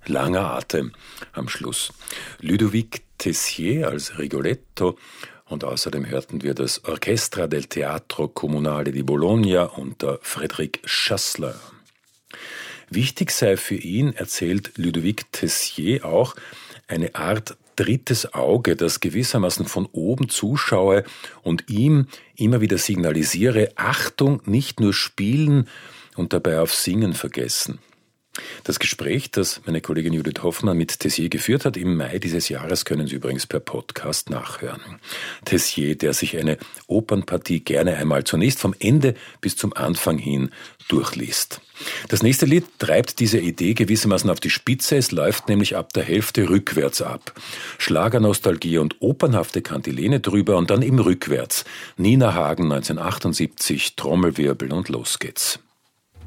langer Atem am Schluss. Ludovic Tessier als Rigoletto und außerdem hörten wir das Orchestra del Teatro Comunale di Bologna unter Frédéric Chassler. Wichtig sei für ihn, erzählt Ludovic Tessier auch, eine Art drittes Auge, das gewissermaßen von oben zuschaue und ihm immer wieder signalisiere, Achtung, nicht nur spielen und dabei auf Singen vergessen. Das Gespräch, das meine Kollegin Judith Hoffmann mit Tessier geführt hat, im Mai dieses Jahres, können Sie übrigens per Podcast nachhören. Tessier, der sich eine Opernpartie gerne einmal zunächst vom Ende bis zum Anfang hin durchliest. Das nächste Lied treibt diese Idee gewissermaßen auf die Spitze. Es läuft nämlich ab der Hälfte rückwärts ab. Schlagernostalgie und opernhafte Kantilene drüber und dann eben rückwärts. Nina Hagen 1978, Trommelwirbel und los geht's.